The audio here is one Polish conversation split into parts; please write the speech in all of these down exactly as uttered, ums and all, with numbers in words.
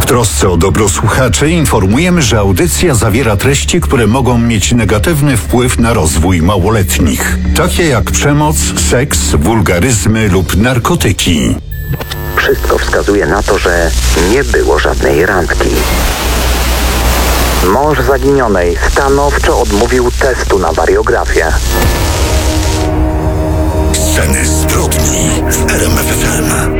W trosce o dobro słuchaczy informujemy, że audycja zawiera treści, które mogą mieć negatywny wpływ na rozwój małoletnich, takie jak przemoc, seks, wulgaryzmy lub narkotyki. Wszystko wskazuje na to, że nie było żadnej randki. Mąż zaginionej stanowczo odmówił testu na wariografię. Sceny zbrodni w R M F F M.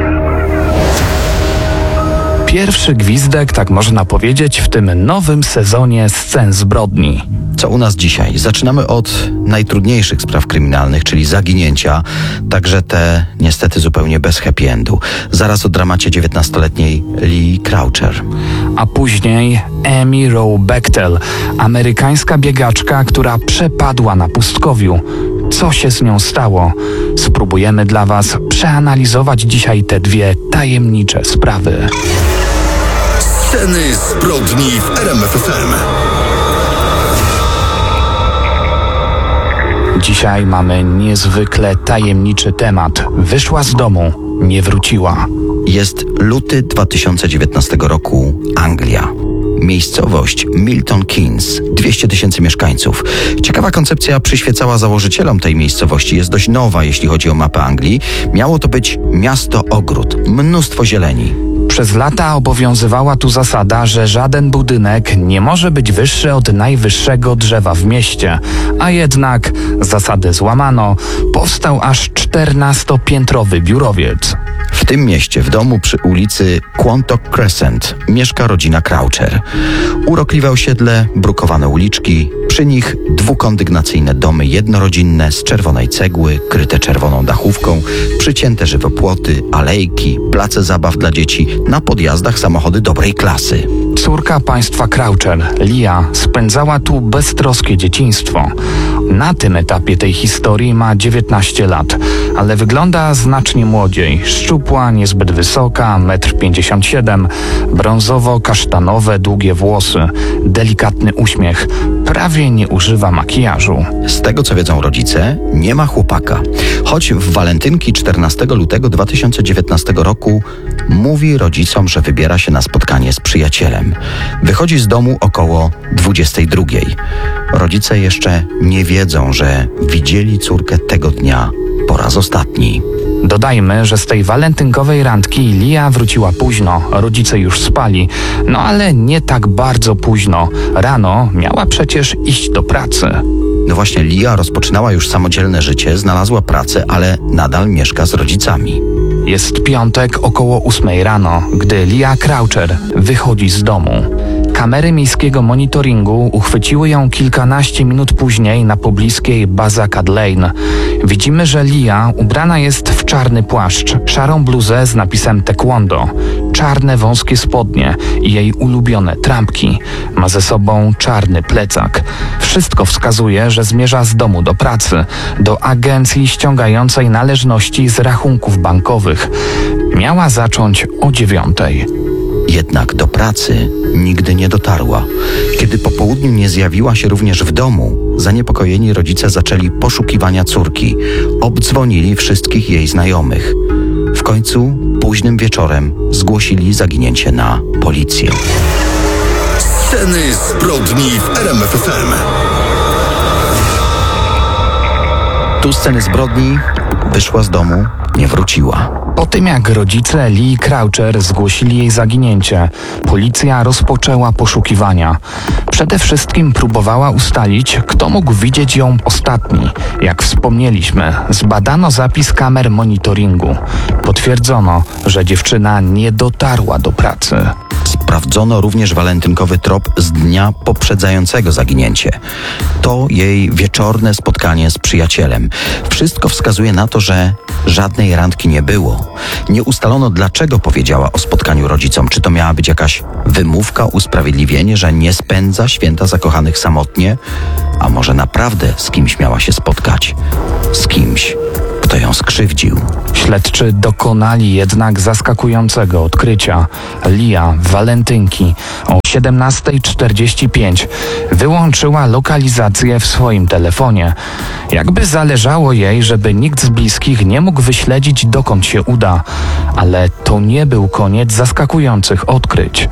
Pierwszy gwizdek, tak można powiedzieć, w tym nowym sezonie Scen zbrodni. Co u nas dzisiaj? Zaczynamy od najtrudniejszych spraw kryminalnych, czyli zaginięcia, także te niestety zupełnie bez happy endu. Zaraz o dramacie dziewiętnastoletniej Lee Croucher. A później Amy Rowe Bechtel, amerykańska biegaczka, która przepadła na pustkowiu. Co się z nią stało? Spróbujemy dla Was przeanalizować dzisiaj te dwie tajemnicze sprawy. Sceny zbrodni w R M F F M. Dzisiaj mamy niezwykle tajemniczy temat. Wyszła z domu, nie wróciła. Jest luty dwa tysiące dziewiętnastego roku, Anglia. Miejscowość Milton Keynes, dwieście tysięcy mieszkańców. Ciekawa koncepcja przyświecała założycielom tej miejscowości. Jest dość nowa, jeśli chodzi o mapę Anglii. Miało to być miasto-ogród, mnóstwo zieleni. Przez lata obowiązywała tu zasada, że żaden budynek nie może być wyższy od najwyższego drzewa w mieście, a jednak zasadę złamano, powstał aż czternastopiętrowy biurowiec. W tym mieście, w domu przy ulicy Quantock Crescent, mieszka rodzina Croucher. Urokliwe osiedle, brukowane uliczki, przy nich dwukondygnacyjne domy jednorodzinne z czerwonej cegły, kryte czerwoną dachówką, przycięte żywopłoty, alejki, place zabaw dla dzieci, na podjazdach samochody dobrej klasy. Córka państwa Croucher, Lia, spędzała tu beztroskie dzieciństwo. Na tym etapie tej historii ma dziewiętnaście lat, ale wygląda znacznie młodziej. Szczupła, niezbyt wysoka, metr pięćdziesiąt siedem, brązowo-kasztanowe, długie włosy, delikatny uśmiech, prawie nie używa makijażu. Z tego co wiedzą rodzice, nie ma chłopaka. Choć w walentynki czternastego lutego dwa tysiące dziewiętnastego roku mówi rodzicom, że wybiera się na spotkanie z przyjacielem. Wychodzi z domu około dwudziestej drugiej. Rodzice jeszcze nie wiedzą, że widzieli córkę tego dnia po raz ostatni. Dodajmy, że z tej walentynkowej randki Lia wróciła późno, rodzice już spali, no ale nie tak bardzo późno. Rano miała przecież iść do pracy. No właśnie, Lia rozpoczynała już samodzielne życie, znalazła pracę, ale nadal mieszka z rodzicami. Jest piątek około ósmej rano, gdy Lia Croucher wychodzi z domu. Kamery miejskiego monitoringu uchwyciły ją kilkanaście minut później na pobliskiej Bazakad Lane. Widzimy, że Lia ubrana jest w czarny płaszcz, szarą bluzę z napisem taekwondo, czarne wąskie spodnie i jej ulubione trampki. Ma ze sobą czarny plecak. Wszystko wskazuje, że zmierza z domu do pracy, do agencji ściągającej należności z rachunków bankowych. Miała zacząć o dziewiątej. Jednak do pracy nigdy nie dotarła. Kiedy po południu nie zjawiła się również w domu, zaniepokojeni rodzice zaczęli poszukiwania córki. Obdzwonili wszystkich jej znajomych. W końcu późnym wieczorem zgłosili zaginięcie na policję. Sceny zbrodni w R M F F M. Tu sceny zbrodni, wyszła z domu, nie wróciła. Po tym jak rodzice Lee Croucher zgłosili jej zaginięcie, policja rozpoczęła poszukiwania. Przede wszystkim próbowała ustalić, kto mógł widzieć ją ostatni. Jak wspomnieliśmy, zbadano zapis kamer monitoringu. Potwierdzono, że dziewczyna nie dotarła do pracy. Sprawdzono również walentynkowy trop z dnia poprzedzającego zaginięcie. To jej wieczorne spotkanie z przyjacielem. Wszystko wskazuje na to, że żadnej randki nie było. Nie ustalono, dlaczego powiedziała o spotkaniu rodzicom. Czy to miała być jakaś wymówka, usprawiedliwienie, że nie spędza święta zakochanych samotnie? A może naprawdę z kimś miała się spotkać? Z kimś, kto ją skrzywdził. Śledczy dokonali jednak zaskakującego odkrycia. Lia walentynki o siedemnasta czterdzieści pięć wyłączyła lokalizację w swoim telefonie. Jakby zależało jej, żeby nikt z bliskich nie mógł wyśledzić, dokąd się uda. Ale to nie był koniec zaskakujących odkryć.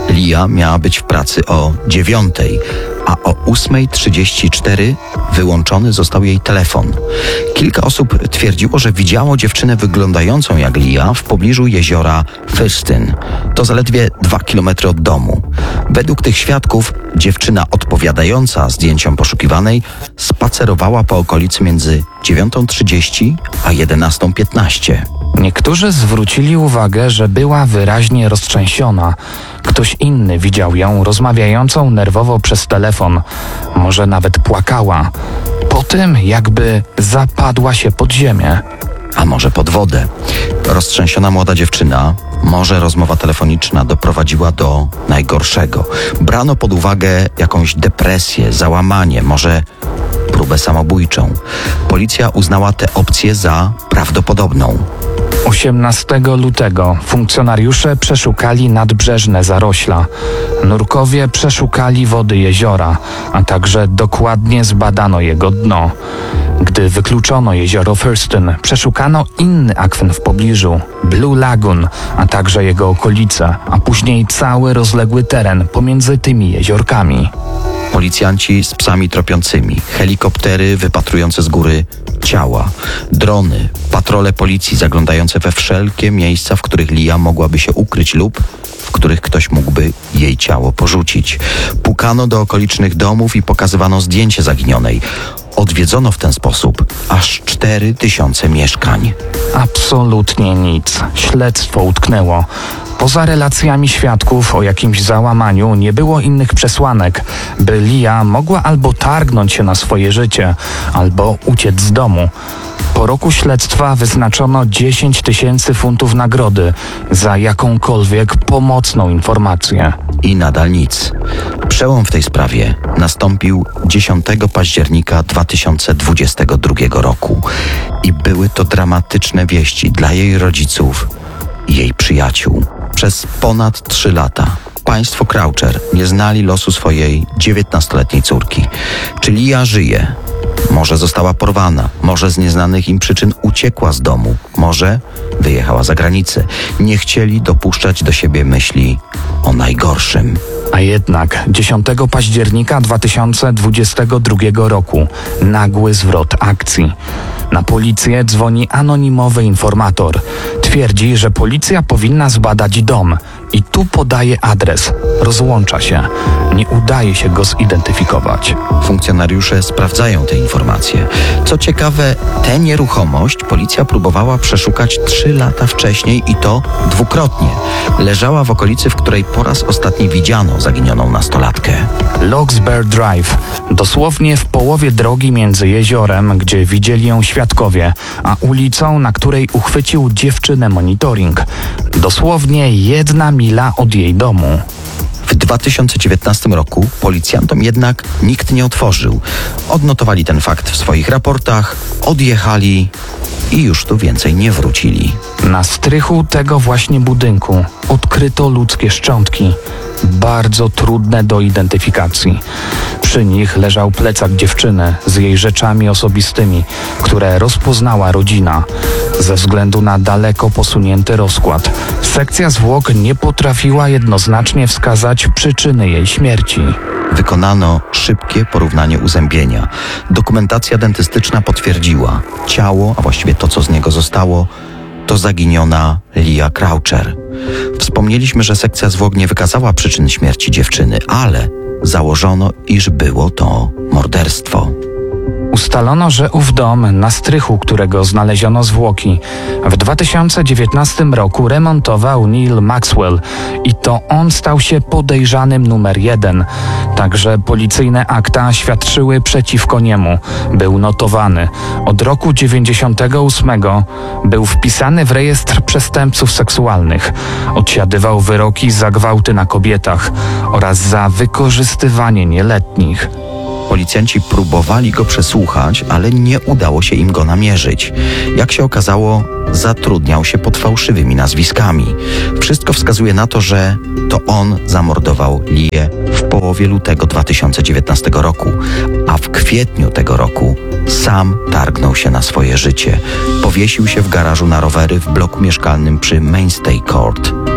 Lia miała być w pracy o dziewiątej, a o ósmej trzydzieści cztery wyłączony został jej telefon. Kilka osób twierdziło, że widziało dziewczynę wyglądającą jak Lia w pobliżu jeziora Thurston. To zaledwie dwa kilometry od domu. Według tych świadków dziewczyna odpowiadająca zdjęciom poszukiwanej spacerowała po okolicy między dziewiątą trzydzieści a jedenastą piętnaście. Niektórzy zwrócili uwagę, że była wyraźnie roztrzęsiona. Ktoś inny widział ją rozmawiającą nerwowo przez telefon. Może nawet płakała. Po tym jakby zapadła się pod ziemię. A może pod wodę. Roztrzęsiona młoda dziewczyna, może rozmowa telefoniczna doprowadziła do najgorszego. Brano pod uwagę jakąś depresję, załamanie, może próbę samobójczą. Policja uznała tę opcję za prawdopodobną. osiemnastego lutego funkcjonariusze przeszukali nadbrzeżne zarośla. Nurkowie przeszukali wody jeziora, a także dokładnie zbadano jego dno. Gdy wykluczono jezioro Thurston, przeszukano inny akwen w pobliżu, Blue Lagoon, a także jego okolice, a później cały rozległy teren pomiędzy tymi jeziorkami. Policjanci z psami tropiącymi, helikoptery wypatrujące z góry ciała, drony, patrole policji zaglądające we wszelkie miejsca, w których Lia mogłaby się ukryć lub w których ktoś mógłby jej ciało porzucić. Pukano do okolicznych domów i pokazywano zdjęcie zaginionej. Odwiedzono w ten sposób aż cztery tysiące mieszkań. Absolutnie nic. Śledztwo utknęło. Poza relacjami świadków o jakimś załamaniu nie było innych przesłanek, by Lia mogła albo targnąć się na swoje życie, albo uciec z domu. Po roku śledztwa wyznaczono dziesięć tysięcy funtów nagrody za jakąkolwiek pomocną informację. I nadal nic. Przełom w tej sprawie nastąpił dziesiątego października dwa tysiące dwudziestego drugiego roku i były to dramatyczne wieści dla jej rodziców i jej przyjaciół. Przez ponad trzy lata państwo Croucher nie znali losu swojej dziewiętnastoletniej córki. Czy Lia żyje? Może została porwana, może z nieznanych im przyczyn uciekła z domu, może wyjechała za granicę. Nie chcieli dopuszczać do siebie myśli o najgorszym. A jednak dziesiątego października dwa tysiące dwudziestego drugiego roku nagły zwrot akcji. Na policję dzwoni anonimowy informator. Twierdzi, że policja powinna zbadać dom i tu podaje adres. Rozłącza się. Nie udaje się go zidentyfikować. Funkcjonariusze sprawdzają te informacje. Co ciekawe, tę nieruchomość policja próbowała przeszukać trzy lata wcześniej i to dwukrotnie. Leżała w okolicy, w której po raz ostatni widziano zaginioną nastolatkę. Locksbear Drive, dosłownie w połowie drogi między jeziorem, gdzie widzieli ją świadkowie, a ulicą, na której uchwycił dziewczynę monitoring. Dosłownie jedna mila od jej domu. W dwa tysiące dziewiętnastym roku policjantom jednak nikt nie otworzył. Odnotowali ten fakt w swoich raportach, odjechali i już tu więcej nie wrócili. Na strychu tego właśnie budynku odkryto ludzkie szczątki, bardzo trudne do identyfikacji. Przy nich leżał plecak dziewczyny z jej rzeczami osobistymi, które rozpoznała rodzina. Ze względu na daleko posunięty rozkład, sekcja zwłok nie potrafiła jednoznacznie wskazać przyczyny jej śmierci. Wykonano szybkie porównanie uzębienia. Dokumentacja dentystyczna potwierdziła, ciało, a właściwie to, co z niego zostało, to zaginiona Lia Croucher. Wspomnieliśmy, że sekcja zwłok nie wykazała przyczyn śmierci dziewczyny, ale założono, iż było to morderstwo. Ustalono, że ów dom, na strychu którego znaleziono zwłoki, w dwa tysiące dziewiętnastym roku remontował Neil Maxwell i to on stał się podejrzanym numer jeden. Także policyjne akta świadczyły przeciwko niemu. Był notowany. Od roku dziewięćdziesiątego ósmego był wpisany w rejestr przestępców seksualnych. Odsiadywał wyroki za gwałty na kobietach oraz za wykorzystywanie nieletnich. Policjanci próbowali go przesłuchać, ale nie udało się im go namierzyć. Jak się okazało, zatrudniał się pod fałszywymi nazwiskami. Wszystko wskazuje na to, że to on zamordował Lię w połowie lutego dwa tysiące dziewiętnastego roku, a w kwietniu tego roku sam targnął się na swoje życie. Powiesił się w garażu na rowery w bloku mieszkalnym przy Mainstay Court. Przy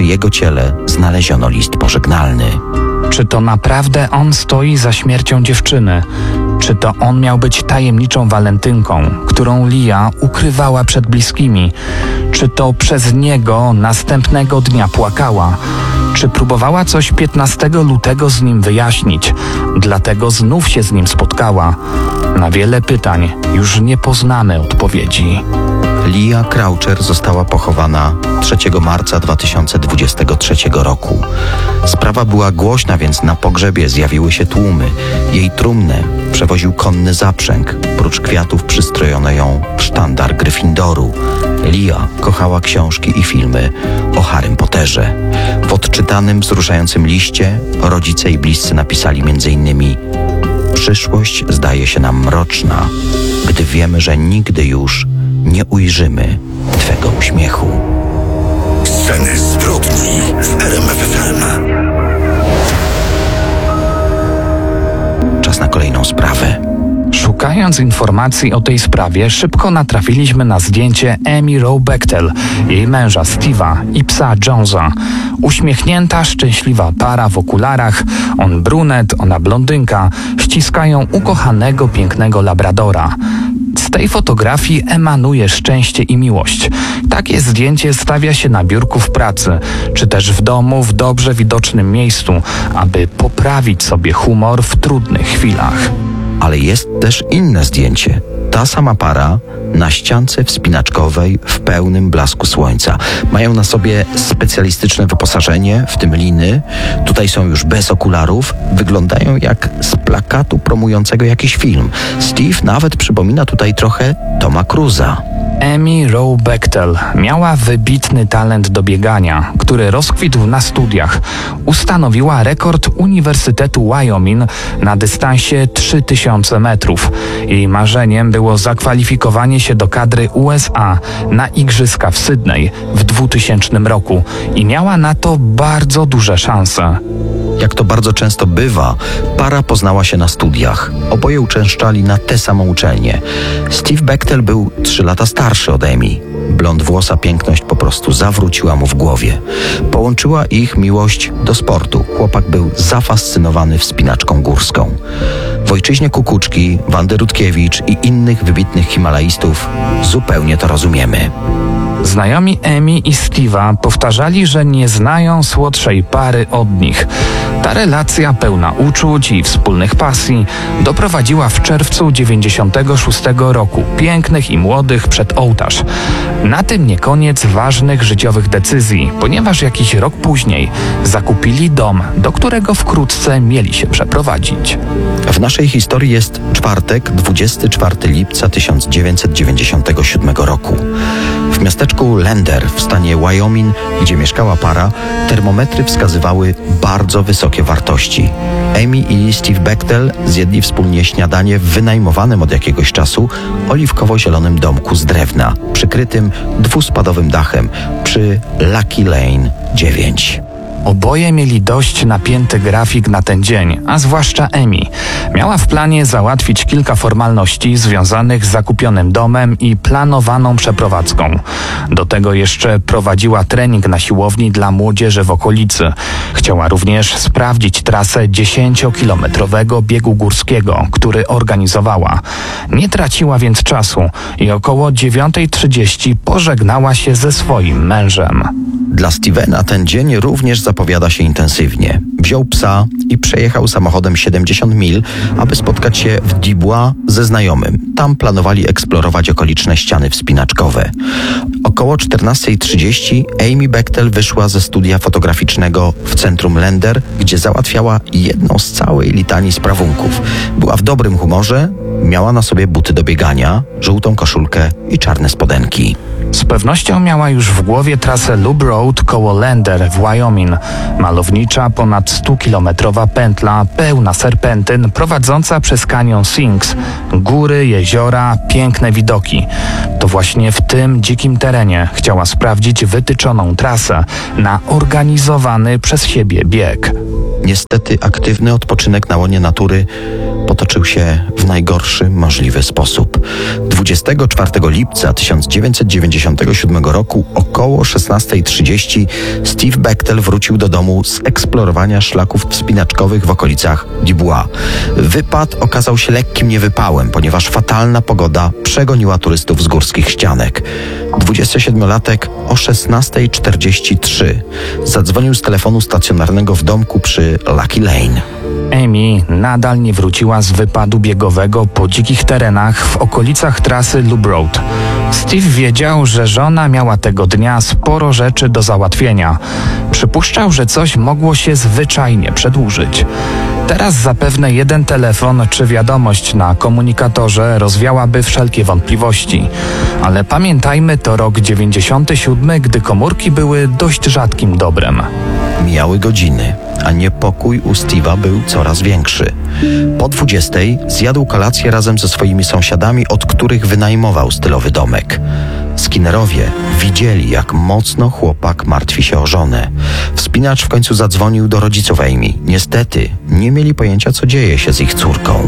przy jego ciele znaleziono list pożegnalny. Czy to naprawdę on stoi za śmiercią dziewczyny? Czy to on miał być tajemniczą walentynką, którą Lia ukrywała przed bliskimi? Czy to przez niego następnego dnia płakała? Czy próbowała coś piętnastego lutego z nim wyjaśnić, dlatego znów się z nim spotkała? Na wiele pytań już nie poznamy odpowiedzi. Lia Croucher została pochowana trzeciego marca dwa tysiące dwudziestego trzeciego roku. Sprawa była głośna, więc na pogrzebie zjawiły się tłumy. Jej trumnę przewoził konny zaprzęg. Prócz kwiatów przystrojono ją sztandar Gryffindoru. Lia kochała książki i filmy o Harrym Potterze. W odczytanym, wzruszającym liście rodzice i bliscy napisali między innymi: przyszłość zdaje się nam mroczna, gdy wiemy, że nigdy już nie ujrzymy Twego uśmiechu. Sceny zbrodni w R M F F M. Czas na kolejną sprawę. Szukając informacji o tej sprawie, szybko natrafiliśmy na zdjęcie Amy Rowe Bechtel, jej męża Steve'a i psa Jonesa. Uśmiechnięta, szczęśliwa para w okularach, on brunet, ona blondynka, ściskają ukochanego, pięknego labradora. Z tej fotografii emanuje szczęście i miłość. Takie zdjęcie stawia się na biurku w pracy, czy też w domu w dobrze widocznym miejscu, aby poprawić sobie humor w trudnych chwilach. Ale jest też inne zdjęcie. Ta sama para na ściance wspinaczkowej w pełnym blasku słońca. Mają na sobie specjalistyczne wyposażenie, w tym liny. Tutaj są już bez okularów. Wyglądają jak z plakatu promującego jakiś film. Steve nawet przypomina tutaj trochę Toma Cruise'a. Amy Rowe Bechtel miała wybitny talent do biegania, który rozkwitł na studiach. Ustanowiła rekord Uniwersytetu Wyoming na dystansie trzy tysiące metrów. Jej marzeniem było zakwalifikowanie się do kadry U S A na Igrzyska w Sydney w dwutysięcznym roku i miała na to bardzo duże szanse. Jak to bardzo często bywa, para poznała się na studiach. Oboje uczęszczali na tę samą uczelnię. Steve Bechtel był trzy lata starszy od Amy. Blond włosa piękność po prostu zawróciła mu w głowie. Połączyła ich miłość do sportu. Chłopak był zafascynowany wspinaczką górską. W ojczyźnie Kukuczki, Wandy Rutkiewicz i innych wybitnych himalaistów zupełnie to rozumiemy. Znajomi Amy i Steve'a powtarzali, że nie znają słodszej pary od nich. Ta relacja pełna uczuć i wspólnych pasji doprowadziła w czerwcu dziewięćdziesiątego szóstego roku pięknych i młodych przed ołtarz. Na tym nie koniec ważnych życiowych decyzji, ponieważ jakiś rok później zakupili dom, do którego wkrótce mieli się przeprowadzić. W naszej historii jest czwartek, dwudziestego czwartego lipca tysiąc dziewięćset dziewięćdziesiątego siódmego roku. W miasteczku Lander w stanie Wyoming, gdzie mieszkała para, termometry wskazywały bardzo wysokie wartości. Amy i Steve Bechtel zjedli wspólnie śniadanie w wynajmowanym od jakiegoś czasu oliwkowo-zielonym domku z drewna, przykrytym dwuspadowym dachem przy Lucky Lane dziewięć. Oboje mieli dość napięty grafik na ten dzień, a zwłaszcza Amy. Miała w planie załatwić kilka formalności związanych z zakupionym domem i planowaną przeprowadzką. Do tego jeszcze prowadziła trening na siłowni dla młodzieży w okolicy. Chciała również sprawdzić trasę dziesięciokilometrowego biegu górskiego, który organizowała. Nie traciła więc czasu i około dziewiątej trzydzieści pożegnała się ze swoim mężem. Dla Stevena ten dzień również zapowiada się intensywnie. Wziął psa i przejechał samochodem siedemdziesiąt mil, aby spotkać się w Dubois ze znajomym. Tam planowali eksplorować okoliczne ściany wspinaczkowe. Około czternastej trzydzieści Amy Bechtel wyszła ze studia fotograficznego w centrum Lander, gdzie załatwiała jedną z całej litanii sprawunków. Była w dobrym humorze, miała na sobie buty do biegania, żółtą koszulkę i czarne spodenki. Z pewnością miała już w głowie trasę Loop Road koło Lander w Wyoming. Malownicza, ponad stukilometrowa pętla, pełna serpentyn, prowadząca przez kanion Sinks. Góry, jeziora, piękne widoki. To właśnie w tym dzikim terenie chciała sprawdzić wytyczoną trasę na organizowany przez siebie bieg. Niestety aktywny odpoczynek na łonie natury potoczył się w najgorszy możliwy sposób. dwudziestego czwartego lipca tysiąc dziewięćset dziewięćdziesiątego siódmego roku około szesnasta trzydzieści Steve Bechtel wrócił do domu z eksplorowania szlaków wspinaczkowych w okolicach Dubois. Wypad okazał się lekkim niewypałem, ponieważ fatalna pogoda przegoniła turystów z górskich ścianek. dwudziestosiedmiolatek o szesnasta czterdzieści trzy zadzwonił z telefonu stacjonarnego w domku przy Lucky Lane. Amy nadal nie wróciła z wypadu biegowego po dzikich terenach w okolicach trasy Loop Road. Steve wiedział, że żona miała tego dnia sporo rzeczy do załatwienia. Przypuszczał, że coś mogło się zwyczajnie przedłużyć. Teraz zapewne jeden telefon czy wiadomość na komunikatorze rozwiałaby wszelkie wątpliwości. Ale pamiętajmy, to rok dziewięćdziesiąty siódmy, gdy komórki były dość rzadkim dobrem. Mijały godziny, a niepokój u Steve'a był coraz większy. Po dwudziestej zjadł kolację razem ze swoimi sąsiadami, od których wynajmował stylowy domek. Skinnerowie widzieli, jak mocno chłopak martwi się o żonę. Wspinacz w końcu zadzwonił do rodziców Amy. Niestety nie mieli pojęcia, co dzieje się z ich córką.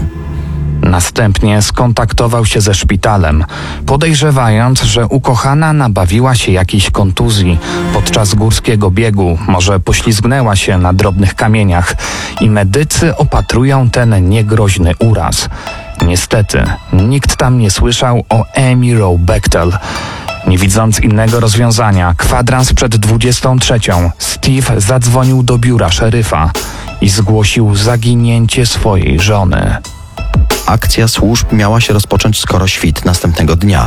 Następnie skontaktował się ze szpitalem, podejrzewając, że ukochana nabawiła się jakiejś kontuzji podczas górskiego biegu, może poślizgnęła się na drobnych kamieniach i medycy opatrują ten niegroźny uraz. Niestety, nikt tam nie słyszał o Amy Rowe Bechtel. Nie widząc innego rozwiązania, kwadrans przed dwudziestą trzecią Steve zadzwonił do biura szeryfa i zgłosił zaginięcie swojej żony. Akcja służb miała się rozpocząć skoro świt następnego dnia,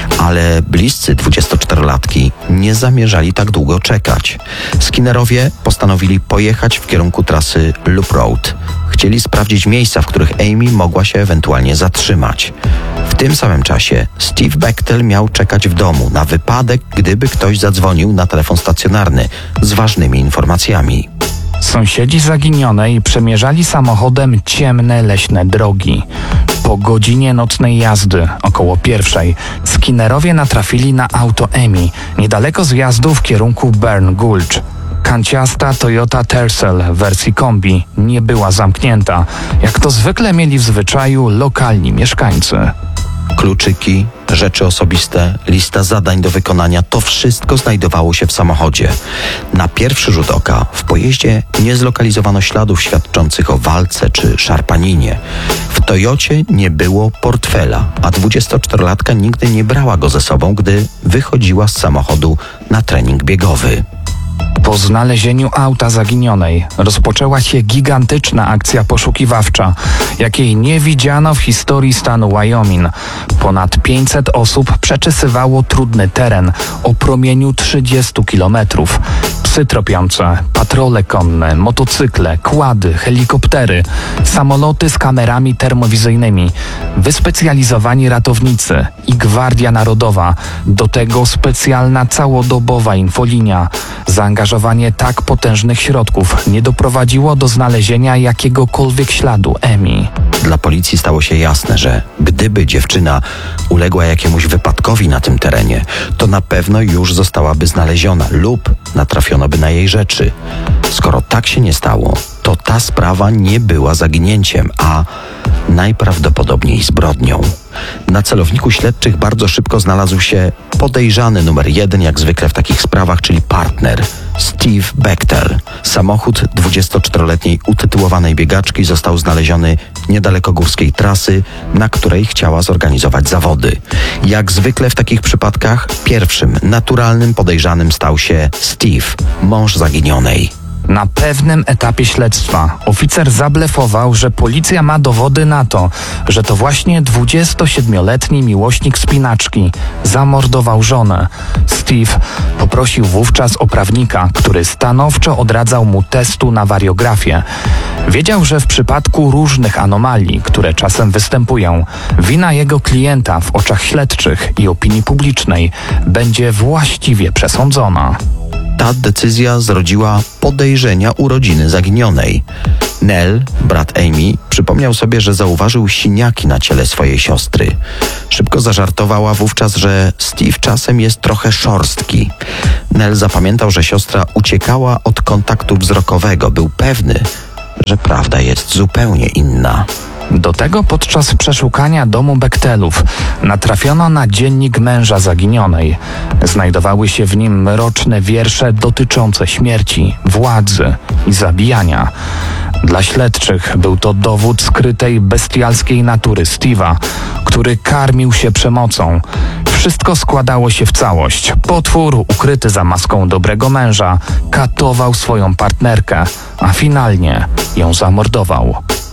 ale bliscy dwudziestoczterolatki nie zamierzali tak długo czekać. Skinnerowie postanowili pojechać w kierunku trasy Loop Road. Chcieli sprawdzić miejsca, w których Amy mogła się ewentualnie zatrzymać. W tym samym czasie Steve Bechtel miał czekać w domu na wypadek, gdyby ktoś zadzwonił na telefon stacjonarny z ważnymi informacjami. Sąsiedzi zaginionej przemierzali samochodem ciemne leśne drogi. Po godzinie nocnej jazdy, około pierwszej, Skinnerowie natrafili na auto Amy, niedaleko zjazdu w kierunku Burn Gulch. Kanciasta Toyota Tercel w wersji kombi nie była zamknięta, jak to zwykle mieli w zwyczaju lokalni mieszkańcy. Kluczyki, rzeczy osobiste, lista zadań do wykonania, to wszystko znajdowało się w samochodzie. Na pierwszy rzut oka w pojeździe nie zlokalizowano śladów świadczących o walce czy szarpaninie. W Toyocie nie było portfela, a dwudziestoczterolatka nigdy nie brała go ze sobą, gdy wychodziła z samochodu na trening biegowy. Po znalezieniu auta zaginionej rozpoczęła się gigantyczna akcja poszukiwawcza, jakiej nie widziano w historii stanu Wyoming. Ponad pięćset osób przeczesywało trudny teren o promieniu trzydziestu kilometrów. Psy tropiące, patrole konne, motocykle, kłady, helikoptery, samoloty z kamerami termowizyjnymi, wyspecjalizowani ratownicy i Gwardia Narodowa, do tego specjalna całodobowa infolinia. Zaangażowanie tak potężnych środków nie doprowadziło do znalezienia jakiegokolwiek śladu Amy. Dla policji stało się jasne, że gdyby dziewczyna uległa jakiemuś wypadkowi na tym terenie, to na pewno już zostałaby znaleziona lub natrafiono by na jej rzeczy. Skoro tak się nie stało, to ta sprawa nie była zaginięciem, a najprawdopodobniej zbrodnią. Na celowniku śledczych bardzo szybko znalazł się podejrzany numer jeden, jak zwykle w takich sprawach, czyli partner Steve Bechtel. Samochód dwudziestoczteroletniej utytułowanej biegaczki został znaleziony niedaleko górskiej trasy, na której chciała zorganizować zawody. Jak zwykle w takich przypadkach pierwszym naturalnym podejrzanym stał się Steve, mąż zaginionej. Na pewnym etapie śledztwa oficer zablefował, że policja ma dowody na to, że to właśnie dwudziestosiedmioletni miłośnik spinaczki zamordował żonę. Steve poprosił wówczas o prawnika, który stanowczo odradzał mu testu na wariografię. Wiedział, że w przypadku różnych anomalii, które czasem występują, wina jego klienta w oczach śledczych i opinii publicznej będzie właściwie przesądzona. Ta decyzja zrodziła podejrzenia u rodziny zaginionej. Nell, brat Amy, przypomniał sobie, że zauważył siniaki na ciele swojej siostry. Szybko zażartowała wówczas, że Steve czasem jest trochę szorstki. Nell zapamiętał, że siostra uciekała od kontaktu wzrokowego. Był pewny, że prawda jest zupełnie inna. Do tego podczas przeszukania domu Bechtelów natrafiono na dziennik męża zaginionej. Znajdowały się w nim mroczne wiersze dotyczące śmierci, władzy i zabijania. Dla śledczych był to dowód skrytej, bestialskiej natury Steve'a, który karmił się przemocą. Wszystko składało się w całość. Potwór, ukryty za maską dobrego męża, katował swoją partnerkę, a finalnie ją zamordował.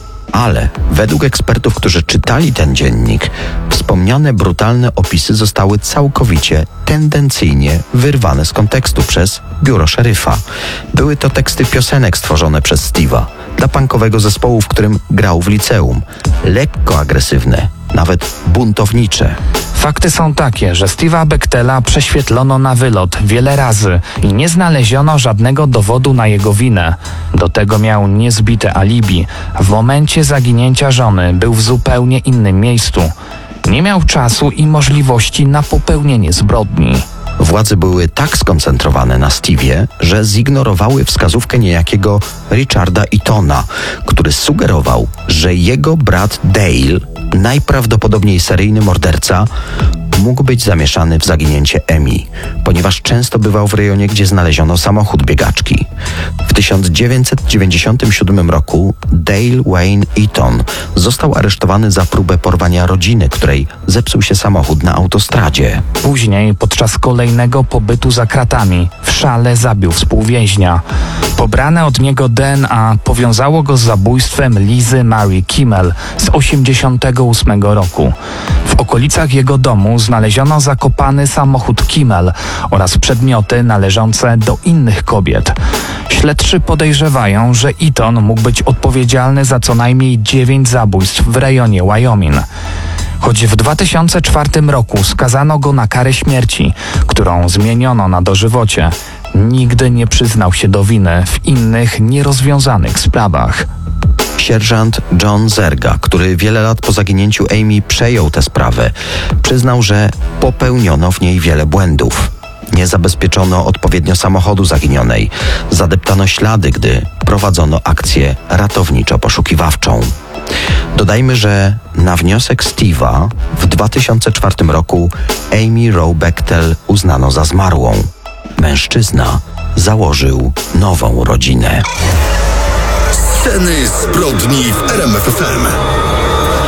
Ale według ekspertów, którzy czytali ten dziennik, wspomniane brutalne opisy zostały całkowicie tendencyjnie wyrwane z kontekstu przez biuro szeryfa. Były to teksty piosenek stworzone przez Steve'a dla punkowego zespołu, w którym grał w liceum. Lekko agresywne, nawet buntownicze. Fakty są takie, że Steve'a Bechtela prześwietlono na wylot wiele razy i nie znaleziono żadnego dowodu na jego winę. Do tego miał niezbite alibi. W momencie zaginięcia żony był w zupełnie innym miejscu. Nie miał czasu i możliwości na popełnienie zbrodni. Władze były tak skoncentrowane na Steve'ie, że zignorowały wskazówkę niejakiego Richarda Eatona, który sugerował, że jego brat Dale, najprawdopodobniej seryjny morderca, mógł być zamieszany w zaginięcie Amy, ponieważ często bywał w rejonie, gdzie znaleziono samochód biegaczki. W tysiąc dziewięćset dziewięćdziesiątym siódmym roku Dale Wayne Eaton został aresztowany za próbę porwania rodziny, której zepsuł się samochód na autostradzie. Później, podczas kolejnego pobytu za kratami, w szale zabił współwięźnia. Pobrane od niego D N A powiązało go z zabójstwem Lizy Marie Kimmel z osiemdziesiątego ósmego roku. W okolicach jego domu znaleziono zakopany samochód Kimmel oraz przedmioty należące do innych kobiet. Śledczy podejrzewają, że Eaton mógł być odpowiedzialny za co najmniej dziewięć zabójstw w rejonie Wyoming. Choć w dwa tysiące czwartym roku skazano go na karę śmierci, którą zmieniono na dożywocie, nigdy nie przyznał się do winy w innych nierozwiązanych sprawach. Sierżant John Zerga, który wiele lat po zaginięciu Amy przejął tę sprawę, przyznał, że popełniono w niej wiele błędów. Nie zabezpieczono odpowiednio samochodu zaginionej, zadeptano ślady, gdy prowadzono akcję ratowniczo-poszukiwawczą. Dodajmy, że na wniosek Steve'a w dwa tysiące czwartym roku Amy Roe Bechtel uznano za zmarłą. Mężczyzna założył nową rodzinę. Sceny zbrodni w R M F F M.